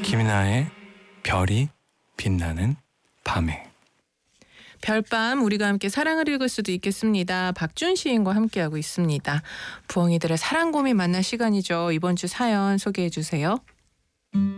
김이나의 별이 빛나는 밤에. 별밤 우리가 함께 사랑을 읽을 수도 있겠습니다. 박준 시인과 함께하고 있습니다. 부엉이들의 사랑 고민 만날 시간이죠. 이번 주 사연 소개해 주세요.